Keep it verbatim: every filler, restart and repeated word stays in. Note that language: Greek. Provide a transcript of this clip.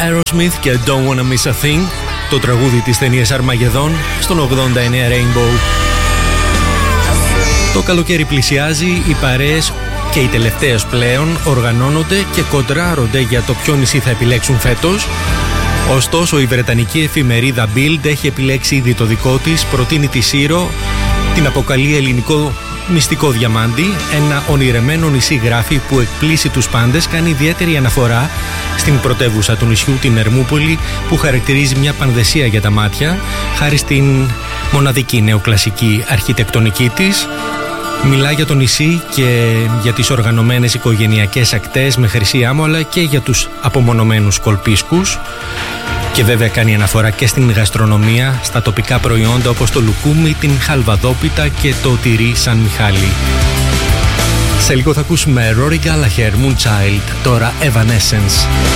Aerosmith και Don't Wanna Miss a Thing, το τραγούδι της ταινίας Αρμαγεδόν στον ογδόντα εννέα Rainbow. Το καλοκαίρι πλησιάζει, οι παρέες και οι τελευταίες πλέον οργανώνονται και κοντράρονται για το ποιο νησί θα επιλέξουν φέτος. Ωστόσο, η βρετανική εφημερίδα Bild έχει επιλέξει ήδη το δικό της, προτείνει τη Σύρο, την αποκαλεί ελληνικό μυστικό διαμάντι, ένα ονειρεμένο νησί γράφει που εκπλήσει τους πάντες, κάνει ιδιαίτερη αναφορά στην πρωτεύουσα του νησιού, την Ερμούπολη, που χαρακτηρίζει μια πανδεσία για τα μάτια, χάρη στην μοναδική νεοκλασική αρχιτεκτονική της. Μιλά για το νησί και για τις οργανωμένες οικογενειακές ακτές με Χρυσή Άμμο, αλλά και για τους απομονωμένους κολπίσκους. Και βέβαια κάνει αναφορά και στην γαστρονομία, στα τοπικά προϊόντα όπως το λουκούμι, την χαλβαδόπιτα και το τυρί Σαν Μιχάλη. Σε λίγο θα ακούσουμε Rory Gallagher, Moonchild, τώρα Evanescence.